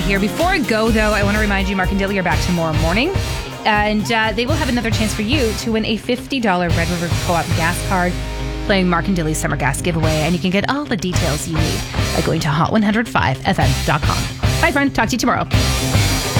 here. Before I go, though, I want to remind you, Mark and Dilly are back tomorrow morning. And they will have another chance for you to win a $50 Red River Co-op gas card playing Mark and Dilly's Summer Gas Giveaway. And you can get all the details you need by going to hot105fm.com. Bye, friend. Talk to you tomorrow.